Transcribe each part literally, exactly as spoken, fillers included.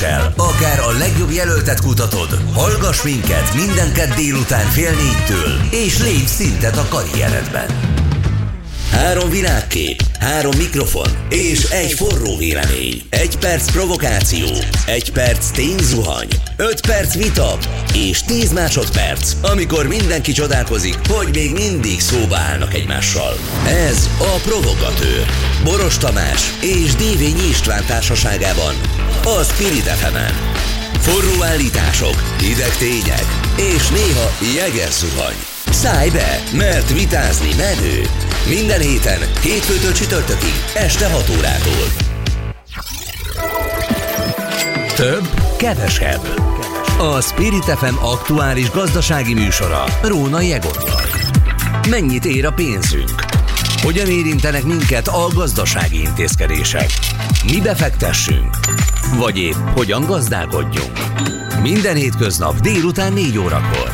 Akár a legjobb jelöltet kutatod, hallgass minket minden kedd délután fél négytől, és légy szintet a karrieredben. Három világkép, három mikrofon és egy forró vélemény. Egy perc provokáció, egy perc tényzuhany, öt perc vita és tíz másodperc, amikor mindenki csodálkozik, hogy még mindig szóba állnak egymással. Ez a Provokatőr. Boros Tamás és Dévényi István társaságában a Spirit ef emen. Forró állítások, hideg tények és néha jeges zuhany. Szállj be, mert vitázni menő. Minden héten, hétfőtől csütörtökig, este hat órától. Több, kevesebb. A Spirit ef em aktuális gazdasági műsora Rónai Egonnal. Mennyit ér a pénzünk? Hogyan érintenek minket a gazdasági intézkedések? Mi befektessünk? Vagy épp hogyan gazdálkodjunk? Minden hétköznap délután négy órakor.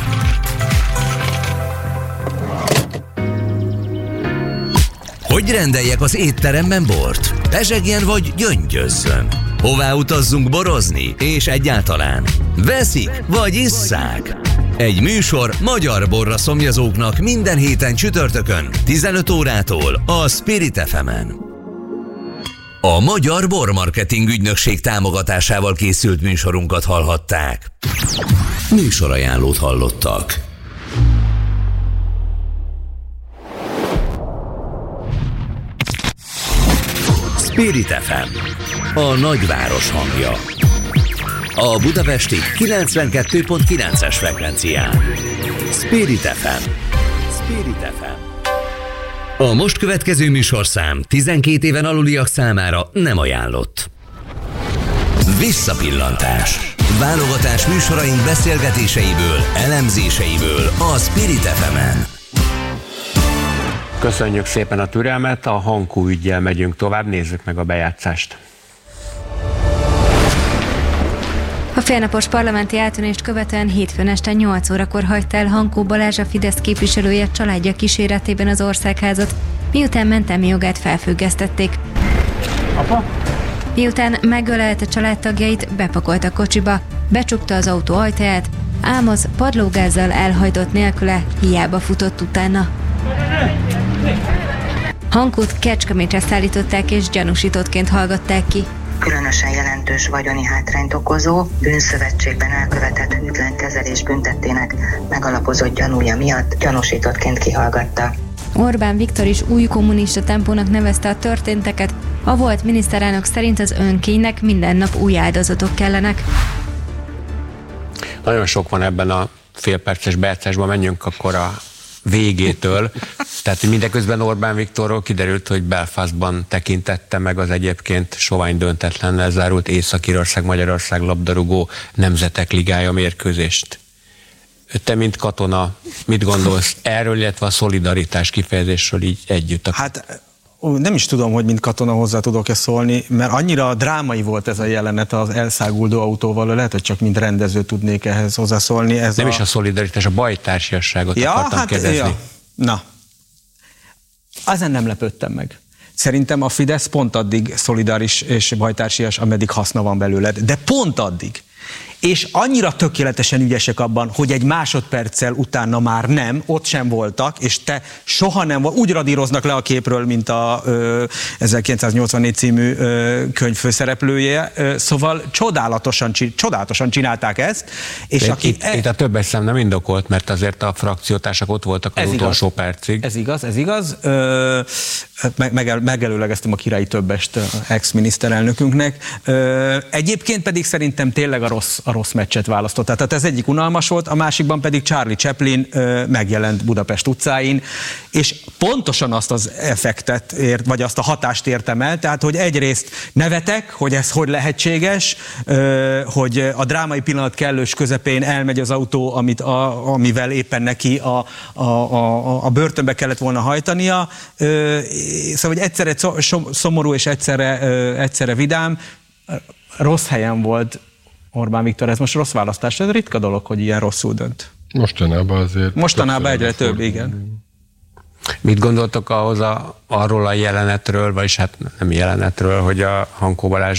Hogy rendeljek az étteremben bort? Pezsegjen vagy gyöngyözzön? Hová utazzunk borozni? És egyáltalán veszik vagy isszák? Egy műsor magyar borra szomjazóknak minden héten csütörtökön tizenöt órától a Spirit ef emen. A Magyar Bormarketing Ügynökség támogatásával készült műsorunkat hallhatták. Műsorajánlót hallottak. Spirit ef em, a nagyváros hangja. A budapesti kilencvenkettő pont kilences frekvencián. Spirit ef em. Spirit ef em. A most következő műsorszám tizenkét éven aluliak számára nem ajánlott. Visszapillantás. Válogatás műsoraink beszélgetéseiből, elemzéseiből a Spirit ef emen. Köszönjük szépen a türelmet, a Hankó üggyel megyünk tovább, nézzük meg a bejátszást. A félnapos parlamenti eltűnést követően hétfőn este nyolc órakor hagyta el Hankó Balázs, a Fidesz képviselője családja kíséretében az Országházat, miután mentelmi jogát felfüggesztették. Apa? Miután megölelte családtagjait, bepakolt a kocsiba, becsukta az autó ajtaját, ám az padlógázzal elhajtott nélküle hiába futott utána. Hankót Kecskemétre szállították és gyanúsítottként hallgatták ki. Különösen jelentős vagyoni hátrányt okozó, bűnszövetségben elkövetett hűtlen kezelés büntettének megalapozott gyanúja miatt gyanúsítottként kihallgatta. Orbán Viktor is új kommunista tempónak nevezte a történteket, a volt miniszterelnök szerint az önkénynek minden nap új áldozatok kellenek. Nagyon sok van ebben a félperces bejátszásban, menjünk akkor a végétől. Tehát mindeközben Orbán Viktorról kiderült, hogy Belfastban tekintette meg az egyébként sovány döntetlennel zárult Észak-Írország-Magyarország labdarúgó nemzetek ligája mérkőzést. Te, mint katona, mit gondolsz erről, illetve a szolidaritás kifejezésről így együtt? Hát nem is tudom, hogy mint katona hozzá tudok-e szólni, mert annyira drámai volt ez a jelenet az elszáguldó autóval, lehet, hogy csak mint rendező tudnék ehhez hozzászólni. Ez nem a... is a szolidaritás, a bajtársiasságot ja, akartam hát, kérdezni. Ja. Na, ezen nem lepődtem meg. Szerintem a Fidesz pont addig szolidáris és bajtársias, ameddig haszna van belőle, de pont addig. És annyira tökéletesen ügyesek abban, hogy egy másodperccel utána már nem, ott sem voltak, és te soha nem volt, úgy radíroznak le a képről, mint a ö, ezerkilencszáznyolcvannégy című ö, könyv főszereplője, ö, szóval csodálatosan, csodálatosan csinálták ezt. És itt, aki itt, e... itt a többes szem nem indokolt, mert azért a frakciótársak ott voltak az ez utolsó igaz. percig. Ez igaz, ez igaz. Ö, meg, megelőlegeztem a királyi többest ex-miniszterelnökünknek. Ö, egyébként pedig szerintem tényleg a rossz a rossz meccset választott. Tehát ez egyik unalmas volt, a másikban pedig Charlie Chaplin ö, megjelent Budapest utcáin, és pontosan azt az effektet ért, vagy azt a hatást értem el, tehát hogy egyrészt nevetek, hogy ez hogy lehetséges, ö, hogy a drámai pillanat kellős közepén elmegy az autó, amit a, amivel éppen neki a, a, a, a börtönbe kellett volna hajtania, ö, szóval hogy egyszerre szomorú és egyszerre, ö, egyszerre vidám, rossz helyen volt Orbán Viktor, ez most rossz választás, ez ritka dolog, hogy ilyen rosszul dönt. Mostanában azért... Mostanában egyre több, fordul. Igen. Mit gondoltok ahhoz a, arról a jelenetről, vagyis hát nem jelenetről, hogy a Hankó Balázs